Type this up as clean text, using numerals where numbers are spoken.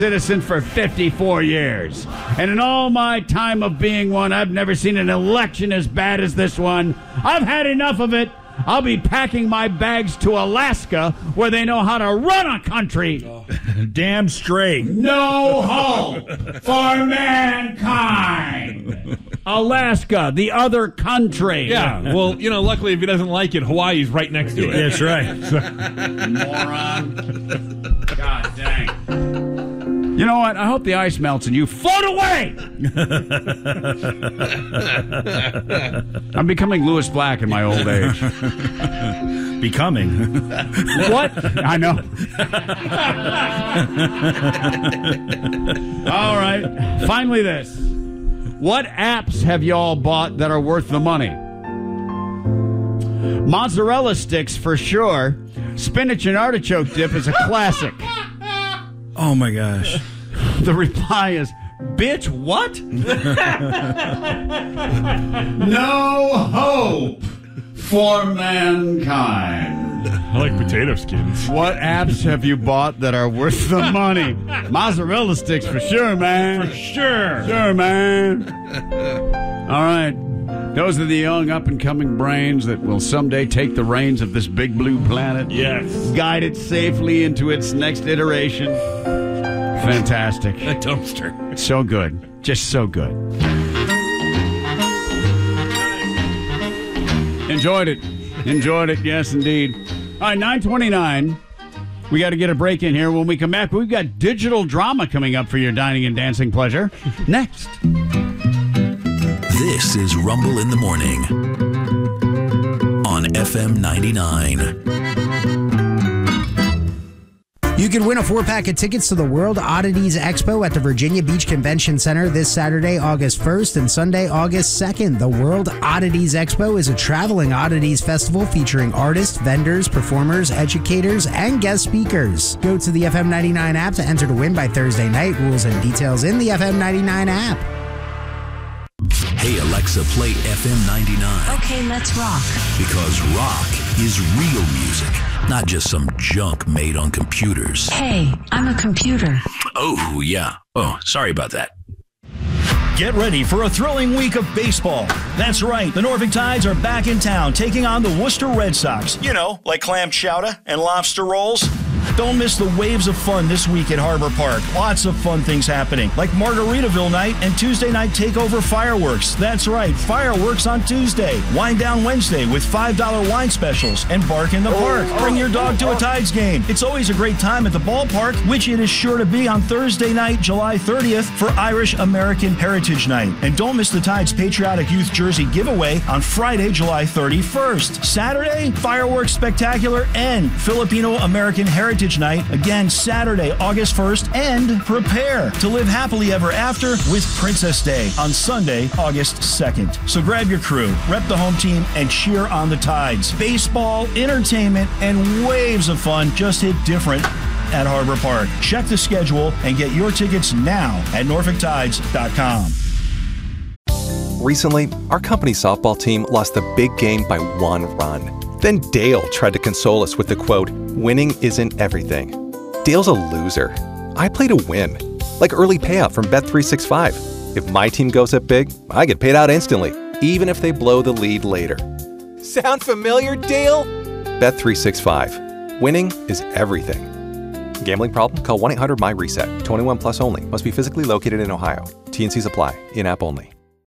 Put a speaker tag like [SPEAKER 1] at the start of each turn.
[SPEAKER 1] citizen for 54 years. And in all my time of being one, I've never seen an election as bad as this one. I've had enough of it. I'll be packing my bags to Alaska, where they know how to run a country.
[SPEAKER 2] Damn straight.
[SPEAKER 1] No hope for mankind. Alaska, the other country.
[SPEAKER 3] Yeah, well, luckily if he doesn't like it, Hawaii's right next to it.
[SPEAKER 2] That's right.
[SPEAKER 1] Moron. God dang. You know what? I hope the ice melts and you float away! I'm becoming Louis Black in my old age.
[SPEAKER 2] Becoming.
[SPEAKER 1] What? I know. All right. Finally this. What apps have y'all bought that are worth the money? Mozzarella sticks for sure. Spinach and artichoke dip is a classic.
[SPEAKER 2] Oh, my gosh.
[SPEAKER 1] The reply is, bitch, what? No hope for mankind.
[SPEAKER 3] I like potato skins.
[SPEAKER 1] What apps have you bought that are worth the money? Mozzarella sticks for sure, man.
[SPEAKER 3] For sure.
[SPEAKER 1] Sure, man. All right. Those are the young up-and-coming brains that will someday take the reins of this big blue planet.
[SPEAKER 3] Yes.
[SPEAKER 1] Guide it safely into its next iteration. Fantastic.
[SPEAKER 3] A dumpster.
[SPEAKER 1] So good. Just so good. Enjoyed it. Yes, indeed. All right, 9:29. We got to get a break in here. When we come back, we've got digital drama coming up for your dining and dancing pleasure. Next.
[SPEAKER 4] This is Rumble in the Morning on FM 99.
[SPEAKER 5] You can win a 4-pack of tickets to the World Oddities Expo at the Virginia Beach Convention Center this Saturday, August 1st and Sunday, August 2nd. The World Oddities Expo is a traveling oddities festival featuring artists, vendors, performers, educators, and guest speakers. Go to the FM 99 app to enter to win by Thursday night. Rules and details in the FM 99 app.
[SPEAKER 4] Hey, Alexa, play FM 99.
[SPEAKER 6] Okay, let's rock.
[SPEAKER 4] Because rock is real music, not just some junk made on computers.
[SPEAKER 6] Hey, I'm a computer.
[SPEAKER 4] Oh, yeah. Oh, sorry about that.
[SPEAKER 2] Get ready for a thrilling week of baseball. That's right, the Norfolk Tides are back in town taking on the Worcester Red Sox. You know, like clam chowder and lobster rolls. Don't miss the waves of fun this week at Harbor Park. Lots of fun things happening, like Margaritaville night and Tuesday night takeover fireworks. That's right, fireworks on Tuesday. Wind down Wednesday with $5 wine specials and Bark in the Park. Bring your dog to a Tides game. It's always a great time at the ballpark, which it is sure to be on Thursday night, July 30th for Irish American Heritage Night. And don't miss the Tides Patriotic Youth Jersey giveaway on Friday, July 31st. Saturday, fireworks spectacular and Filipino American Heritage Night, again Saturday, August 1st, and prepare to live happily ever after with Princess Day on Sunday, August 2nd. So grab your crew, rep the home team, and cheer on the Tides. Baseball, entertainment, and waves of fun just hit different at Harbor Park. Check the schedule and get your tickets now at NorfolkTides.com.
[SPEAKER 7] Recently, our company softball team lost the big game by 1 run. Then Dale tried to console us with the quote, "Winning isn't everything." Dale's a loser. I play to win. Like early payout from Bet365. If my team goes up big, I get paid out instantly, even if they blow the lead later. Sound familiar, Dale? Bet365. Winning is everything. Gambling problem? Call 1-800-MY-RESET. 21 plus only. Must be physically located in Ohio. T&Cs apply. In-app only.